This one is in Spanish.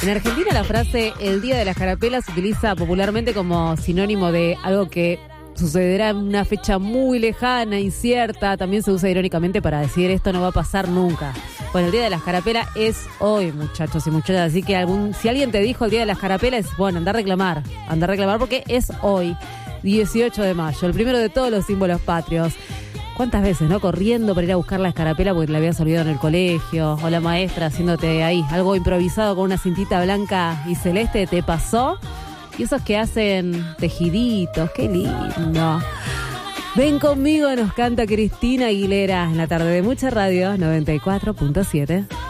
En Argentina la frase el Día de la Escarapela se utiliza popularmente como sinónimo de algo que sucederá en una fecha muy lejana, incierta. También se usa irónicamente para decir esto no va a pasar nunca. Bueno, el Día de la Escarapela es hoy, muchachos y muchachas. Así que si alguien te dijo el Día de la Escarapela es, bueno, anda a reclamar porque es hoy, 18 de mayo, el primero de todos los símbolos patrios. ¿Cuántas veces, no? Corriendo para ir a buscar la escarapela porque la habías olvidado en el colegio, o la maestra haciéndote ahí algo improvisado con una cintita blanca y celeste, ¿te pasó? Y esos que hacen tejiditos, qué lindo. Ven conmigo, nos canta Cristina Aguilera en la tarde de Mucha Radio 94.7.